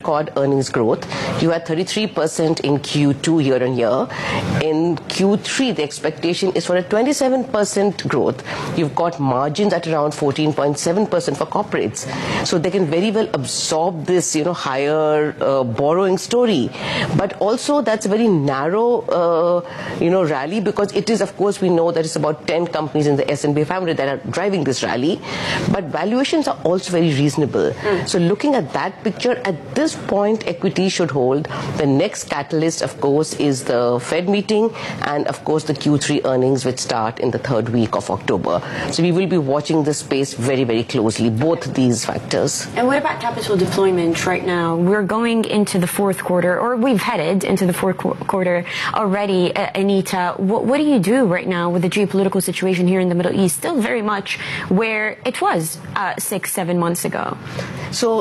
record earnings growth. You had 33% in Q2 year on year. In Q3, the expectation is for a 27% growth. You've got margins at around 14.7% for corporates. So they can very well absorb this, higher borrowing story. But also that's a very narrow, rally, because it is, of course, we know that it's about 10 companies in the S&P 500 that are driving this rally. But valuations are also very reasonable. So looking at that picture, at this point, equity should hold. The next catalyst, of course, is the Fed meeting and, of course, the Q3 earnings, which start in the third week of October. So we will be watching this space very, very closely, both these factors. And what about capital deployment right now? We're going into the fourth quarter, or we've headed into the fourth quarter already. Anita, what do you do right now with the geopolitical situation here in the Middle East, still very much where it was 6-7 months ago? So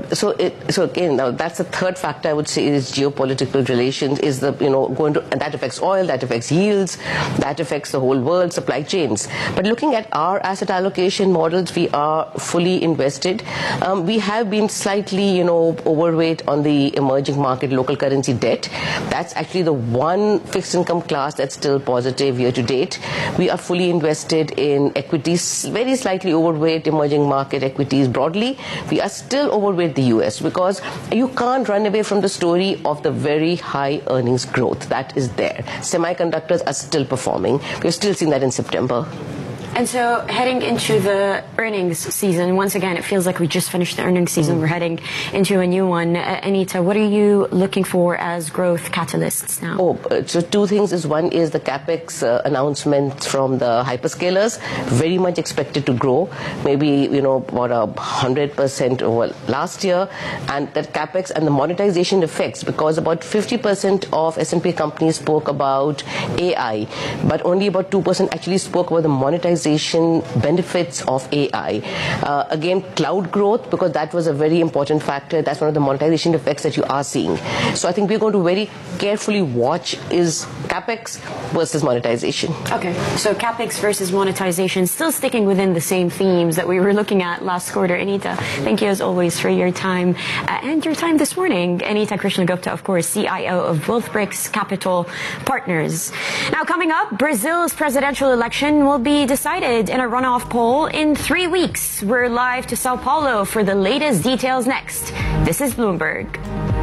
again, now that's the third factor I would say is geopolitical relations. Is the and that affects oil, that affects yields, that affects the whole world, supply chains. But looking at our asset allocation models, we are fully invested. We have been slightly overweight on the emerging market local currency debt. That's actually the one fixed income class that's still positive year to date. We are fully invested in equities, very slightly overweight emerging market equities broadly. We are still overweight the US because you can't run away from the story of the very high earnings growth that is there. Semiconductors are still performing. We're still seeing that in September. And so heading into the earnings season, once again, it feels like we just finished the earnings season. We're heading into a new one. Anita, what are you looking for as growth catalysts now? So two things is one is the CapEx announcements from the hyperscalers, very much expected to grow, maybe, about 100% over last year. And that CapEx and the monetization effects, because about 50% of S&P companies spoke about AI, but only about 2% actually spoke about the monetization benefits of AI. Again, cloud growth, because that was a very important factor. That's one of the monetization effects that you are seeing. So I think we're going to very carefully watch is CapEx versus monetization. Okay, so CapEx versus monetization, still sticking within the same themes that we were looking at last quarter. Anita, thank you as always for your time and your time this morning. Anita Krishnagupta, of course, CIO of Wealthbricks Capital Partners. Now, coming up, Brazil's presidential election will be decided in a runoff poll in 3 weeks. We're live to Sao Paulo for the latest details next. This is Bloomberg.